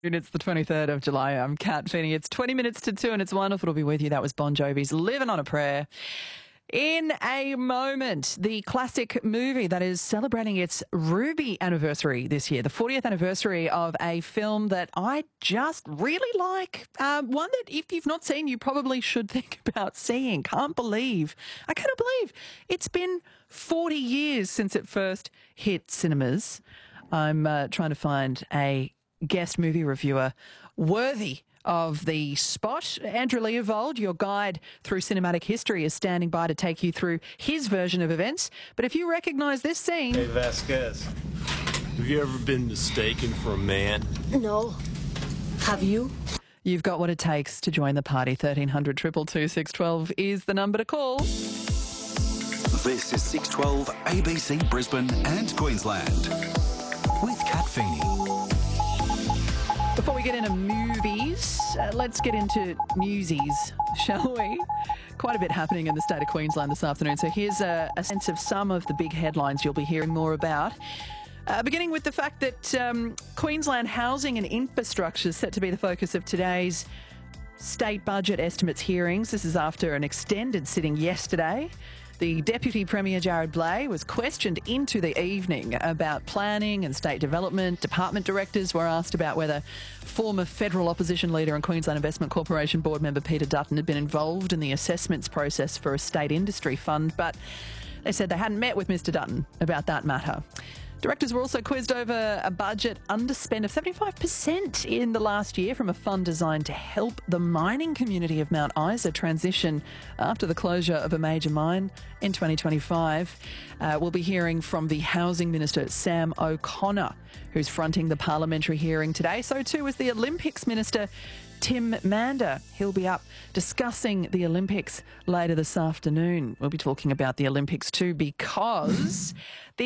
It's the 23rd of July. I'm Kat Feeney. It's 20 minutes to 2 and it's wonderful to be with you. That was Bon Jovi's Living on a Prayer. In a moment, the classic movie that is celebrating its Ruby anniversary this year, the 40th anniversary of a film that I just really like. One that if you've not seen, you probably should think about seeing. I cannot believe it's been 40 years since it first hit cinemas. I'm trying to find a guest movie reviewer worthy of the spot. Andrew Leovold, your guide through cinematic history, is standing by to take you through his version of events. But if you recognise this scene... Hey, Vasquez, have you ever been mistaken for a man? No. Have you? You've got what it takes to join the party. 1300 222 612 is the number to call. This is 612 ABC Brisbane and Queensland with Kat Feeney. Before we get into movies, let's get into newsies, shall we? Quite a bit happening in the state of Queensland this afternoon. So here's a sense of some of the big headlines you'll be hearing more about. Beginning with the fact that Queensland housing and infrastructure is set to be the focus of today's state budget estimates hearings. This is after an extended sitting yesterday. The Deputy Premier Jared Blay was questioned into the evening about planning and state development. Department directors were asked about whether former federal opposition leader and Queensland Investment Corporation board member Peter Dutton had been involved in the assessments process for a state industry fund, but they said they hadn't met with Mr Dutton about that matter. Directors were also quizzed over a budget underspend of 75% in the last year from a fund designed to help the mining community of Mount Isa transition after the closure of a major mine in 2025. We'll be hearing from the Housing Minister, Sam O'Connor, who's fronting the parliamentary hearing today. So too is the Olympics Minister, Tim Mander. He'll be up discussing the Olympics later this afternoon. We'll be talking about the Olympics too because...